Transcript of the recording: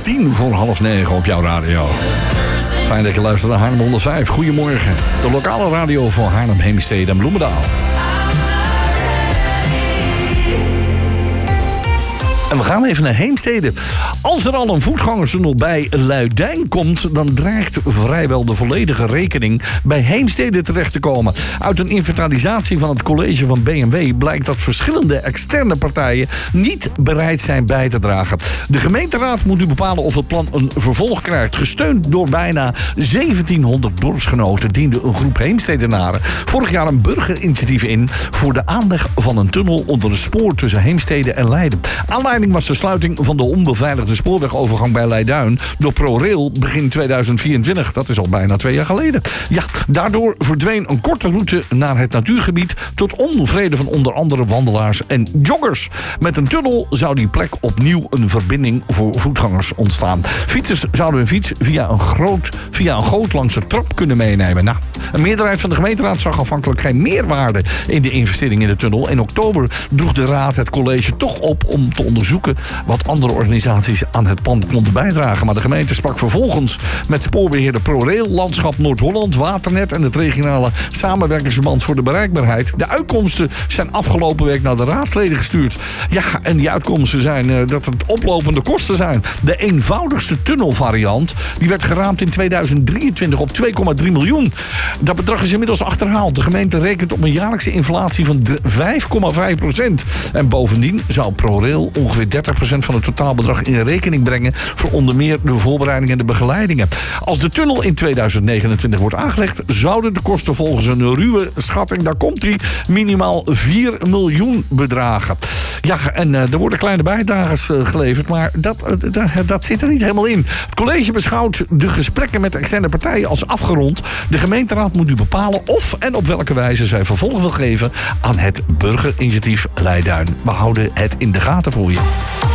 9:10 op jouw radio. Fijn dat je luistert naar Haarlem 105. Goedemorgen. De lokale radio voor Haarlem, Heemstede en Bloemendaal. En we gaan even naar Heemstede. Als er al een voetgangerstunnel bij Luidijn komt, dan dreigt vrijwel de volledige rekening bij Heemstede terecht te komen. Uit een inventarisatie van het college van B&W blijkt dat verschillende externe partijen niet bereid zijn bij te dragen. De gemeenteraad moet nu bepalen of het plan een vervolg krijgt. Gesteund door bijna 1700 dorpsgenoten diende een groep Heemstedenaren vorig jaar een burgerinitiatief in voor de aanleg van een tunnel onder het spoor tussen Heemstede en Leiden. Aanleiding was de sluiting van de onbeveiligde spoorwegovergang bij Leiduin door ProRail begin 2024. Dat is al bijna 2 jaar geleden. Ja, daardoor verdween een korte route naar het natuurgebied tot onvrede van onder andere wandelaars en joggers. Met een tunnel zou die plek opnieuw een verbinding voor voetgangers ontstaan. Fietsers zouden hun fiets via een goot langs de trap kunnen meenemen. Nou, een meerderheid van de gemeenteraad zag afhankelijk geen meerwaarde in de investering in de tunnel. In oktober droeg de raad het college toch op om te onderzoeken wat andere organisaties aan het plan konden bijdragen. Maar de gemeente sprak vervolgens met spoorbeheerder ProRail, Landschap Noord-Holland, Waternet en het regionale samenwerkingsverband voor de bereikbaarheid. De uitkomsten zijn afgelopen week naar de raadsleden gestuurd. Ja, en die uitkomsten zijn dat het oplopende kosten zijn. De eenvoudigste tunnelvariant die werd geraamd in 2023 op 2,3 miljoen. Dat bedrag is inmiddels achterhaald. De gemeente rekent op een jaarlijkse inflatie van 5,5%. En bovendien zou ProRail ongeveer 30% van het totaalbedrag in rekening brengen voor onder meer de voorbereidingen en de begeleidingen. Als de tunnel in 2029 wordt aangelegd, zouden de kosten volgens een ruwe schatting, daar komt die, minimaal 4 miljoen bedragen. Ja, en er worden kleine bijdragers geleverd, maar dat zit er niet helemaal in. Het college beschouwt de gesprekken met externe partijen als afgerond. De gemeenteraad moet nu bepalen of en op welke wijze zij vervolg wil geven aan het burgerinitiatief Leiduin. We houden het in de gaten voor je.